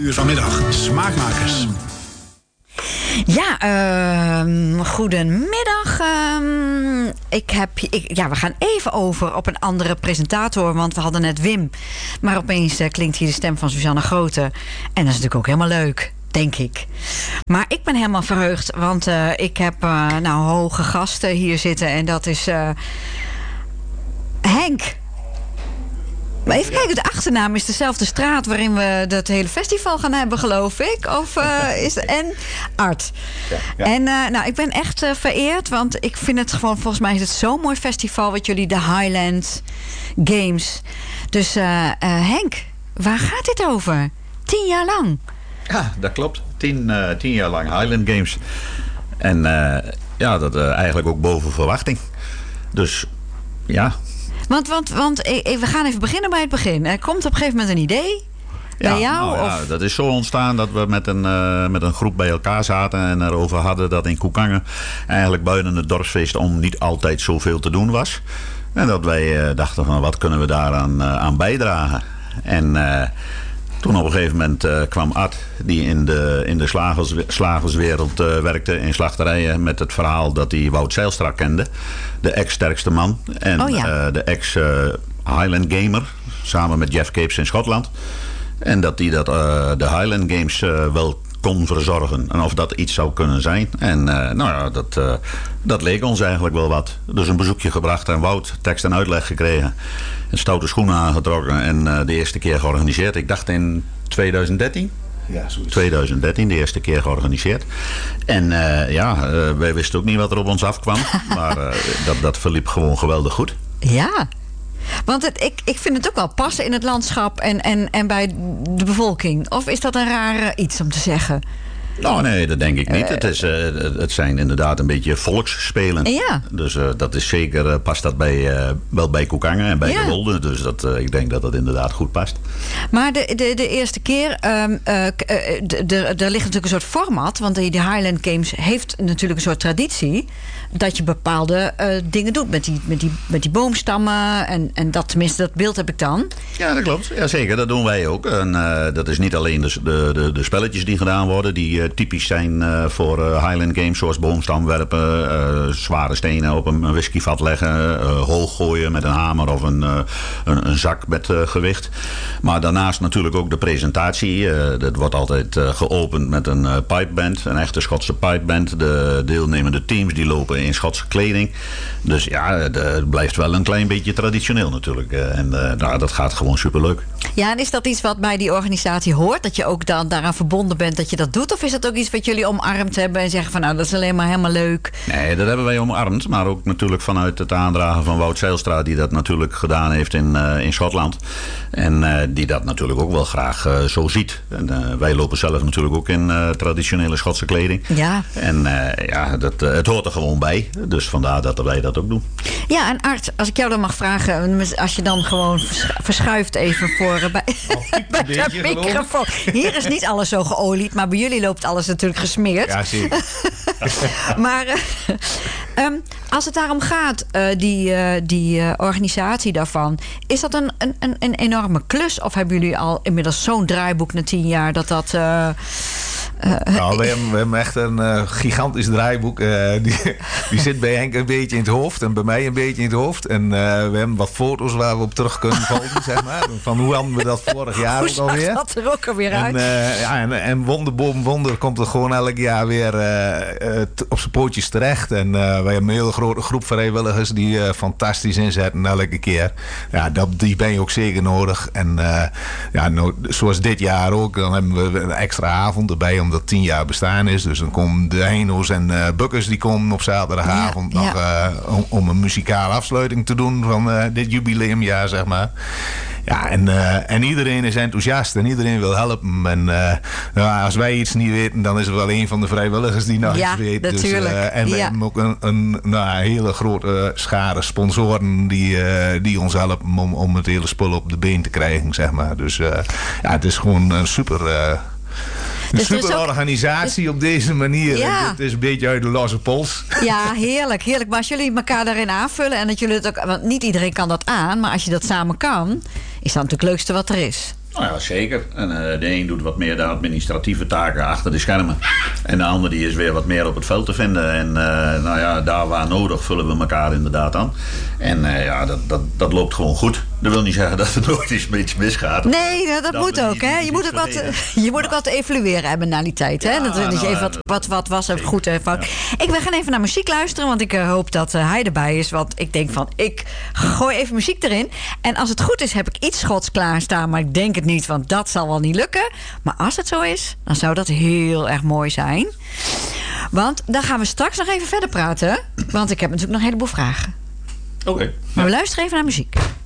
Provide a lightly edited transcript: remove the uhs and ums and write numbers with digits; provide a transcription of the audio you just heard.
uur vanmiddag. Smaakmakers. Ja, goedemiddag. We gaan even over op een andere presentator, want we hadden net Wim. Maar opeens klinkt hier de stem van Suzanne Grote. En dat is natuurlijk ook helemaal leuk, denk ik. Maar ik ben helemaal verheugd, want ik heb hoge gasten hier zitten. En dat is Henk. Maar even kijken, de achternaam is dezelfde straat waarin we dat hele festival gaan hebben, geloof ik. En Art. Ja. En ik ben echt vereerd, want ik vind het gewoon, volgens mij is het zo'n mooi festival wat jullie, de Highland Games. Dus Henk, waar gaat dit over? 10 jaar lang. Ja, dat klopt. 10 jaar lang Highland Games. En dat eigenlijk ook boven verwachting. Dus ja. Want we gaan even beginnen bij het begin. Er komt op een gegeven moment een idee bij jou? Dat is zo ontstaan dat we met een groep bij elkaar zaten en erover hadden dat in Koekangen eigenlijk buiten het dorpsfeest om niet altijd zoveel te doen was. En dat wij dachten van wat kunnen we daaraan aan bijdragen. En toen op een gegeven moment kwam Art, die in de slagerswereld werkte in slachterijen, met het verhaal dat hij Wout Zijlstra kende. De ex-sterkste man. En de ex-Highland Gamer, samen met Jeff Capes in Schotland. En dat hij de Highland Games wel kon verzorgen. En of dat iets zou kunnen zijn. En dat leek ons eigenlijk wel wat. Dus een bezoekje gebracht aan Wout, tekst en uitleg gekregen. En stoute schoenen aangetrokken en de eerste keer georganiseerd. Ik dacht in 2013. Ja, zoiets. 2013, de eerste keer georganiseerd. En wij wisten ook niet wat er op ons afkwam. Maar dat verliep gewoon geweldig goed. Ja, want ik vind het ook wel passen in het landschap en bij de bevolking. Of is dat een raar iets om te zeggen? Nou, nee, dat denk ik niet. Het zijn inderdaad een beetje volksspelen. Ja. Dus dat is zeker, past dat wel bij Koekangen en bij de Wolde. Dus ik denk dat dat inderdaad goed past. Maar de eerste keer, er ligt natuurlijk een soort format. Want de Highland Games heeft natuurlijk een soort traditie. Dat je bepaalde dingen doet met die boomstammen. En dat, tenminste, dat beeld heb ik dan. Ja, dat klopt. Ja, zeker, dat doen wij ook. En dat is niet alleen de spelletjes die gedaan worden, die typisch zijn voor Highland Games, zoals boomstam werpen, zware stenen op een whiskyvat leggen, hoog gooien met een hamer of een zak met gewicht. Maar daarnaast natuurlijk ook de presentatie. Dat wordt altijd geopend met een pipeband, een echte Schotse pipeband. De deelnemende teams die lopen in Schotse kleding. Dus ja, het blijft wel een klein beetje traditioneel natuurlijk. Dat gaat gewoon superleuk. Ja, en is dat iets wat bij die organisatie hoort? Dat je ook dan daaraan verbonden bent dat je dat doet? Of is dat ook iets wat jullie omarmd hebben en zeggen van dat is alleen maar helemaal leuk? Nee, dat hebben wij omarmd. Maar ook natuurlijk vanuit het aandragen van Wout Zijlstra, die dat natuurlijk gedaan heeft in Schotland. En die dat natuurlijk ook wel graag zo ziet. En wij lopen zelf natuurlijk ook in traditionele Schotse kleding. Ja. En het hoort er gewoon bij. Dus vandaar dat wij dat ook doen. Ja, en Art, als ik jou dan mag vragen, als je dan gewoon verschuift even voor bij de microfoon. Hier is niet alles zo geolied, maar bij jullie loopt alles natuurlijk gesmeerd. Ja, zeker. Maar als het daarom gaat, die organisatie daarvan, is dat een enorme klus? Of hebben jullie al inmiddels zo'n draaiboek na 10 jaar dat... We hebben echt een gigantisch draaiboek. Die zit bij Henk een beetje in het hoofd en bij mij een beetje in het hoofd. En we hebben wat foto's waar we op terug kunnen volgen, zeg maar. Van hoe hadden we dat vorig jaar ook alweer. Hoe zag dat er ook alweer uit? En wonder boven wonder komt er gewoon elk jaar weer op zijn pootjes terecht. En wij hebben een hele grote groep vrijwilligers die fantastisch inzetten elke keer. Ja, die ben je ook zeker nodig. En zoals dit jaar ook, dan hebben we een extra avond erbij omdat 10 jaar bestaan is. Dus dan komen de Heino's en Bukkers die komen op zaterdagavond nog om een muzikale afsluiting te doen van dit jubileumjaar, zeg maar. Ja, en iedereen is enthousiast en iedereen wil helpen. En als wij iets niet weten, dan is er wel een van de vrijwilligers die nog iets weet. Natuurlijk. Dus, en we hebben ook een hele grote schare sponsoren die ons helpen om het hele spul op de been te krijgen, zeg maar. Dus het is gewoon een super... Een super organisatie op deze manier. Ja. Het is een beetje uit de losse pols. Ja, heerlijk, heerlijk. Maar als jullie elkaar daarin aanvullen en dat jullie het ook... Want niet iedereen kan dat aan, maar als je dat samen kan, is dat natuurlijk het leukste wat er is. Nou ja, zeker. En de een doet wat meer de administratieve taken achter de schermen. En de ander die is weer wat meer op het veld te vinden. En nou ja, daar waar nodig vullen we elkaar inderdaad aan. En ja, dat loopt gewoon goed. Dat wil niet zeggen dat er nooit iets misgaat. Nee, dat moet ook. Hè? Je moet ook wat evalueren hebben na die tijd. Hè? Dat is even wat was er goed en fout. Ja. We gaan even naar muziek luisteren. Want ik hoop dat hij erbij is. Want ik denk van, ik gooi even muziek erin. En als het goed is, heb ik iets Schots klaarstaan. Maar ik denk het niet, want dat zal wel niet lukken. Maar als het zo is, dan zou dat heel erg mooi zijn. Want dan gaan we straks nog even verder praten. Want ik heb natuurlijk nog een heleboel vragen. Oké. Maar we luisteren even naar muziek.